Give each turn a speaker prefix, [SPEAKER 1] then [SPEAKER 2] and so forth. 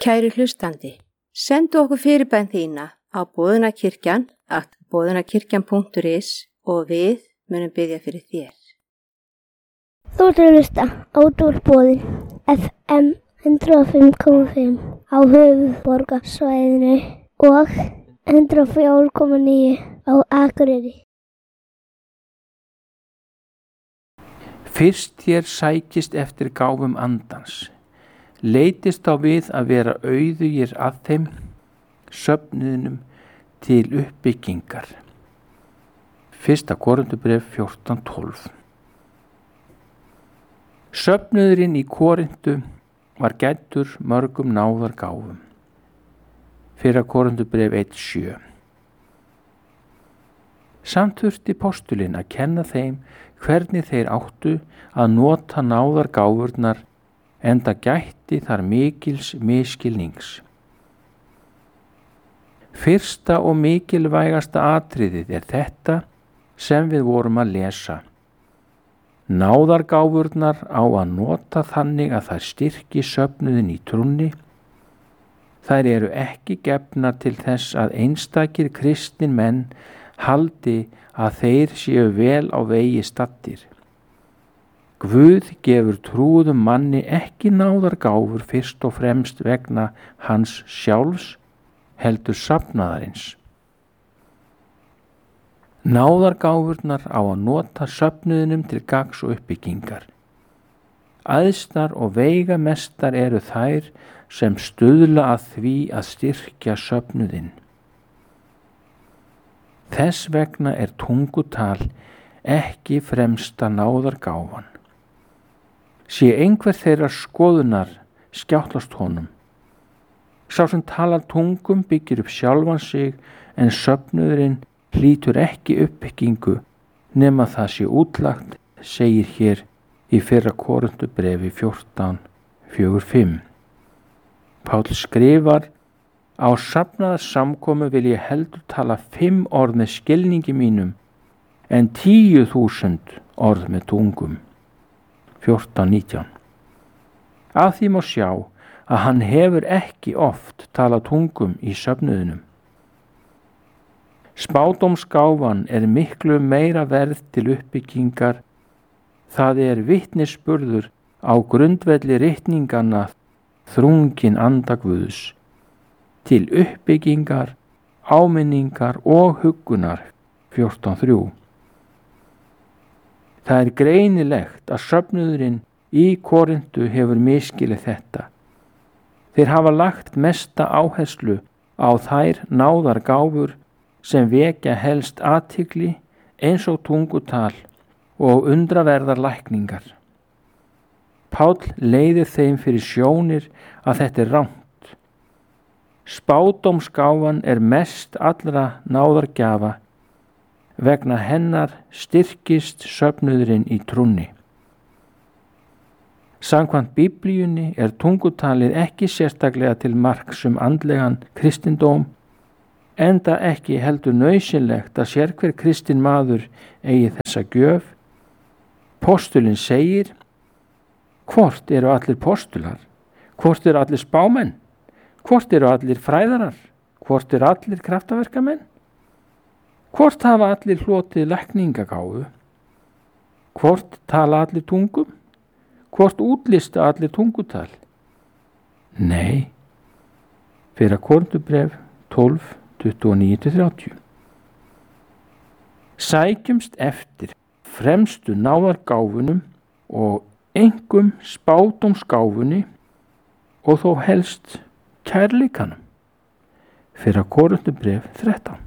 [SPEAKER 1] Kæri hlustandi, sendu okkur fyrirbæn þína á boðunarkirkjan.is og við munum biðja fyrir þér.
[SPEAKER 2] Þú ert að hlusta á Útvarpsboðin FM 105.5 á höfuðborgarsvæðinu og 104.9 á Akureyri.
[SPEAKER 3] Fyrst þér sækist eftir gáfum andans, leitist þá við að vera auðugir að þeim, söfnuðinum til uppbyggingar. 1. Korinthubréf 14:12. Söfnuðurinn í Korintu var gæddur mörgum náðargáfum. 1. Korinthubréf 1:7. Samt þurfti postulinn að kenna þeim hvernig þeir áttu að nota náðargáfurnar, enda gætti þar mikils misskilnings. Fyrsta og mikilvægasta atriðið er þetta sem við vorum að lesa. Náðargáfurnar á að nota þannig að þær styrki söfnuðin í trúnni. Þær eru ekki gefnar til þess að einstakir kristnir menn haldi að þeir séu vel á vegi staddir. Guð gefur trúðum manni ekki náðargáfur fyrst og fremst vegna hans sjálfs, heldur safnaðarins. Náðargáfurnar á að nota söfnuðinum til gagns og uppbyggingar. Æðstar og veigamestar eru þær sem stuðla að því að styrkja söfnuðinn. Þess vegna er tungutal ekki fremsta náðargáfan. Sé einhver þeirra skoðunar skjáttlast honum. Sá sem talar tungum byggir upp sjálfan sig, en söfnuðurinn hlýtur ekki uppbyggingu nema það sé útlagt, segir hér í 1. Korinthubréfi 14:4-5. Páll skrifar: Á safnaðarsamkomu vil ég heldur tala 5 orð með skilningi mínum en 10.000 orð með tungum. 14:19. Af því má sjá að hann hefur ekki oft talað tungum í söfnuðinum. Spádómsgáfan er miklu meira verð til uppbyggingar. Það er vitnisburður á grundvelli ritninganna, þrungin anda Guðs, til uppbyggingar, áminningar og huggunar. 14:3. Það er greinilegt að söfnuðurinn í Korintu hefur misskilið þetta. Þeir hafa lagt mesta áherslu á þær náðargáfur sem vekja helst athygli, eins og tungutal og undraverðar lækningar. Páll leiðir þeim fyrir sjónir að þetta er rangt. Spádómsgáfan er mest allra náðargjafa. Vegna hennar styrkist söfnuðurinn í trúnni. Samkvæmt Biblíunni er tungutalið ekki sérstaklega til marks andlegan kristindóm, enda ekki heldur nauðsynlegt að sérhver kristinn maður eigi þessa gjöf. Postulinn segir: hvort eru allir postular? Hvort eru allir spámenn? Hvort eru allir fræðarar? Hvort eru allir kraftaverkamenn? Hvort hafa allir hlotið lækningagáfu? Hvort tala allir tungum? Hvort útlista allir tungutal? Nei. 1. Korinthubréf 12:29-30. Sækjumst eftir fremstu náðargáfunum og einkum spádómsgáfunni og þó helst kærleikanum. 1. Korinthubréf 13.